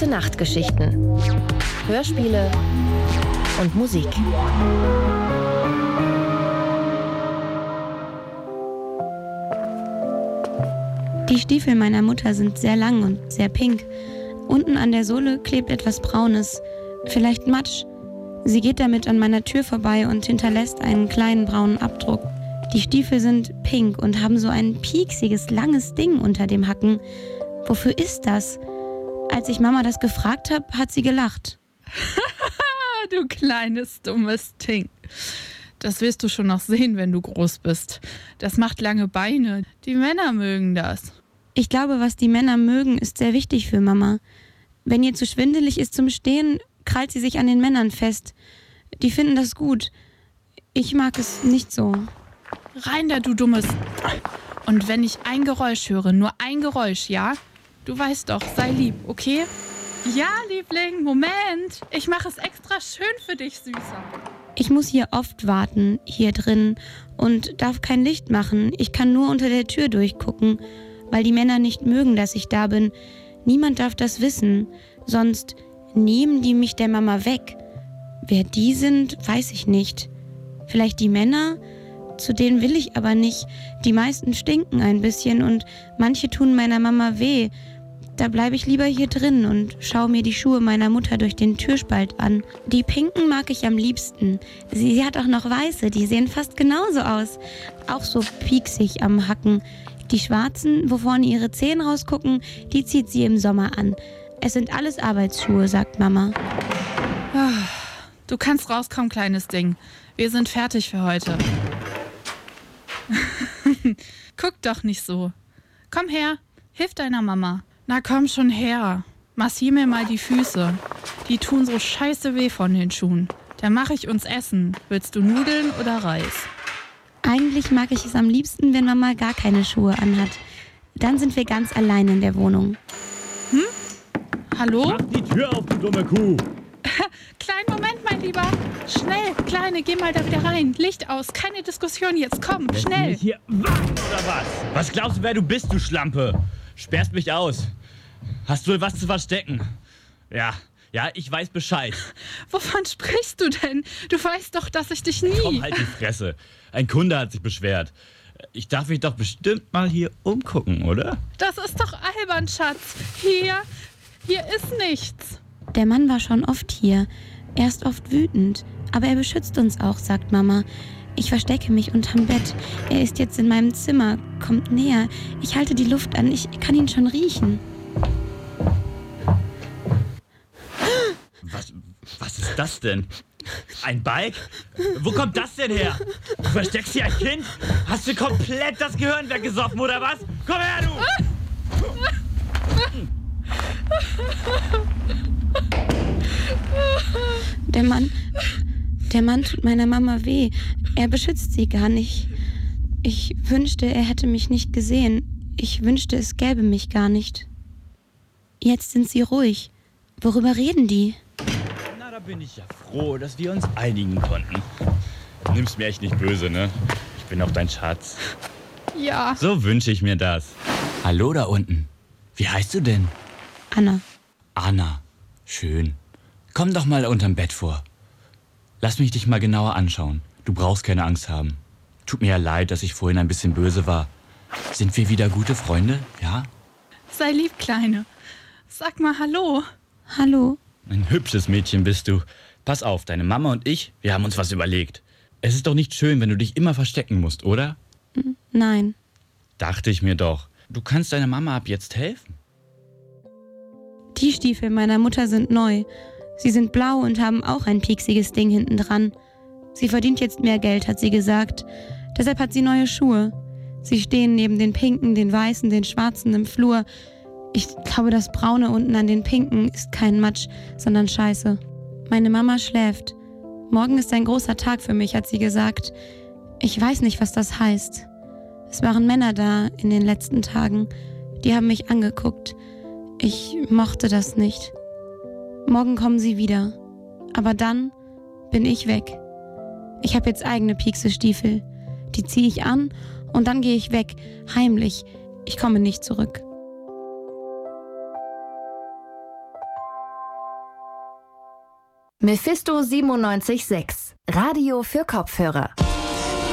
Gute-Nacht-Geschichten. Hörspiele und Musik. Die Stiefel meiner Mutter sind sehr lang und sehr pink. Unten an der Sohle klebt etwas Braunes, vielleicht Matsch. Sie geht damit an meiner Tür vorbei und hinterlässt einen kleinen braunen Abdruck. Die Stiefel sind pink und haben so ein pieksiges, langes Ding unter dem Hacken. Wofür ist das? Als ich Mama das gefragt habe, hat sie gelacht. Du kleines, dummes Ding. Das wirst du schon noch sehen, wenn du groß bist. Das macht lange Beine. Die Männer mögen das. Ich glaube, was die Männer mögen, ist sehr wichtig für Mama. Wenn ihr zu schwindelig ist zum Stehen, krallt sie sich an den Männern fest. Die finden das gut. Ich mag es nicht so. Rein da, du dummes. Und wenn ich ein Geräusch höre, nur ein Geräusch, ja? Du weißt doch, sei lieb, okay? Ja, Liebling, Moment. Ich mache es extra schön für dich, Süßer. Ich muss hier oft warten, hier drin, und darf kein Licht machen. Ich kann nur unter der Tür durchgucken, weil die Männer nicht mögen, dass ich da bin. Niemand darf das wissen, sonst nehmen die mich der Mama weg. Wer die sind, weiß ich nicht. Vielleicht die Männer? Zu denen will ich aber nicht. Die meisten stinken ein bisschen und manche tun meiner Mama weh. Da bleibe ich lieber hier drin und schaue mir die Schuhe meiner Mutter durch den Türspalt an. Die pinken mag ich am liebsten. Sie hat auch noch weiße, die sehen fast genauso aus. Auch so pieksig am Hacken. Die schwarzen, wo vorne ihre Zehen rausgucken, die zieht sie im Sommer an. Es sind alles Arbeitsschuhe, sagt Mama. Du kannst rauskommen, kleines Ding. Wir sind fertig für heute. Guck doch nicht so. Komm her, hilf deiner Mama. Na komm schon her. Massier mir mal die Füße. Die tun so scheiße weh von den Schuhen. Dann mache ich uns Essen. Willst du Nudeln oder Reis? Eigentlich mag ich es am liebsten, wenn Mama gar keine Schuhe anhat. Dann sind wir ganz allein in der Wohnung. Hallo? Mach die Tür auf, du dumme Kuh! Kleinen Moment, mein Lieber. Schnell, Kleine, geh mal da wieder rein. Licht aus, keine Diskussion jetzt. Komm, Lässt du schnell. mich hier warten, oder was? Was glaubst du, wer du bist, du Schlampe? Sperrst mich aus. Hast du wohl was zu verstecken? Ja, ich weiß Bescheid. Wovon sprichst du denn? Du weißt doch, dass ich dich nie... Komm, halt die Fresse. Ein Kunde hat sich beschwert. Ich darf mich doch bestimmt mal hier umgucken, oder? Das ist doch albern, Schatz. Hier ist nichts. Der Mann war schon oft hier. Er ist oft wütend. Aber er beschützt uns auch, sagt Mama. Ich verstecke mich unterm Bett. Er ist jetzt in meinem Zimmer. Kommt näher. Ich halte die Luft an. Ich kann ihn schon riechen. Was ist das denn? Ein Bike? Wo kommt das denn her? Du versteckst hier ein Kind? Hast du komplett das Gehirn weggesoffen, oder was? Komm her, du! Der Mann tut meiner Mama weh. Er beschützt sie gar nicht. Ich wünschte, er hätte mich nicht gesehen. Ich wünschte, es gäbe mich gar nicht. Jetzt sind sie ruhig. Worüber reden die? Na, da bin ich ja froh, dass wir uns einigen konnten. Nimm's mir echt nicht böse, ne? Ich bin auch dein Schatz. Ja. So wünsche ich mir das. Hallo da unten. Wie heißt du denn? Anna. Anna. Schön. Komm doch mal unterm Bett vor. Lass mich dich mal genauer anschauen. Du brauchst keine Angst haben. Tut mir ja leid, dass ich vorhin ein bisschen böse war. Sind wir wieder gute Freunde, ja? Sei lieb, Kleine. Sag mal Hallo. Hallo. Ein hübsches Mädchen bist du. Pass auf, deine Mama und ich, wir haben uns was überlegt. Es ist doch nicht schön, wenn du dich immer verstecken musst, oder? Nein. Dachte ich mir doch. Du kannst deiner Mama ab jetzt helfen. Die Stiefel meiner Mutter sind neu. Sie sind blau und haben auch ein pieksiges Ding hinten dran. Sie verdient jetzt mehr Geld, hat sie gesagt. Deshalb hat sie neue Schuhe. Sie stehen neben den pinken, den weißen, den schwarzen im Flur. Ich glaube, das Braune unten an den pinken ist kein Matsch, sondern Scheiße. Meine Mama schläft. Morgen ist ein großer Tag für mich, hat sie gesagt. Ich weiß nicht, was das heißt. Es waren Männer da in den letzten Tagen. Die haben mich angeguckt. Ich mochte das nicht. Morgen kommen sie wieder. Aber dann bin ich weg. Ich habe jetzt eigene Piekse-Stiefel. Die ziehe ich an und dann gehe ich weg, heimlich. Ich komme nicht zurück. Mephisto 97.6, Radio für Kopfhörer.